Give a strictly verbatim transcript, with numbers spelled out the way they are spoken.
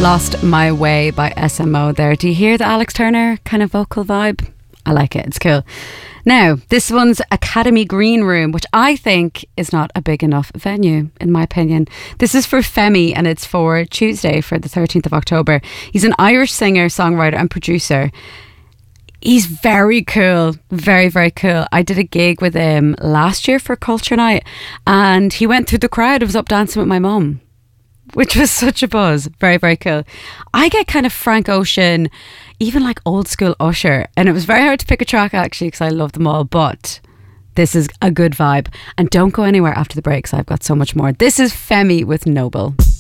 Lost My Way by S M O there. Do you hear the Alex Turner kind of vocal vibe? I like it. It's cool. Now, this one's Academy Green Room, which I think is not a big enough venue, in my opinion. This is for Femi and it's for Tuesday, for the thirteenth of October. He's an Irish singer, songwriter and producer. He's very cool. Very, very cool. I did a gig with him last year for Culture Night and he went through the crowd. I was up dancing with my mum, which was such a buzz. Very, very cool. I get kind of Frank Ocean, even like old school Usher. And it was very hard to pick a track actually because I love them all. But this is a good vibe. And don't go anywhere after the break because I've got so much more. This is Femi with Noble.